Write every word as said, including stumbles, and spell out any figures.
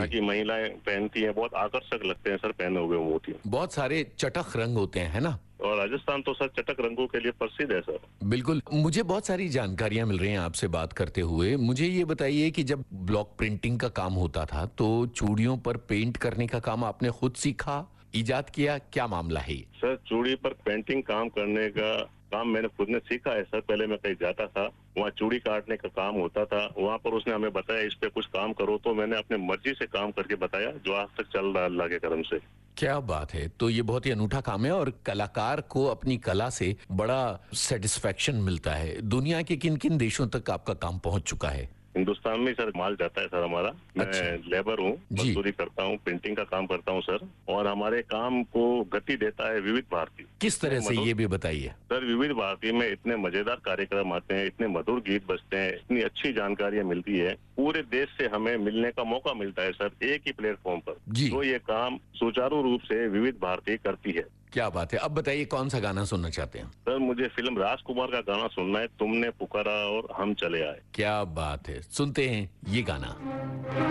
ताकि महिलाएं पहनती हैं, बहुत आकर्षक लगते हैं सर पहने हुए मोती। बहुत सारे चटख रंग होते हैं, है ना? और राजस्थान तो सर चटक रंगों के लिए प्रसिद्ध है सर। बिल्कुल। मुझे बहुत सारी जानकारियां मिल रही हैं आपसे बात करते हुए। मुझे ये बताइए कि जब ब्लॉक प्रिंटिंग का काम होता था तो चूड़ियों पर पेंट करने का काम आपने खुद सीखा, इजाद किया, क्या मामला है ये? सर चूड़ी पर पेंटिंग काम करने का काम मैंने खुद ने सीखा है सर। पहले मैं कहीं जाता था, वहाँ चूड़ी काटने का काम होता था, वहाँ पर उसने हमें बताया इस पे कुछ काम करो, तो मैंने अपने मर्जी से काम करके बताया, जो आज तक चल रहा है अल्लाह के करम से। क्या बात है। तो ये बहुत ही अनूठा काम है और कलाकार को अपनी कला से बड़ा सेटिस्फेक्शन मिलता है। दुनिया के किन किन देशों तक आपका काम पहुंच चुका है? हिंदुस्तान में सर माल जाता है सर हमारा। मैं अच्छा। लेबर हूँ, जी। मजदूरी करता हूँ, पेंटिंग का काम करता हूँ सर। और हमारे काम को गति देता है विविध भारती। किस तरह से, ये भी बताइए। सर विविध भारती में इतने मजेदार कार्यक्रम आते हैं, इतने मधुर गीत बजते हैं, इतनी अच्छी जानकारियां मिलती है, पूरे देश से हमें मिलने का मौका मिलता है सर एक ही प्लेटफॉर्म पर। जी। तो ये काम सुचारू रूप से विविध भारती करती है। क्या बात है। अब बताइए कौन सा गाना सुनना चाहते हैं? सर मुझे फिल्म राजकुमार का गाना सुनना है, तुमने पुकारा और हम चले आए। क्या बात है, सुनते हैं ये गाना।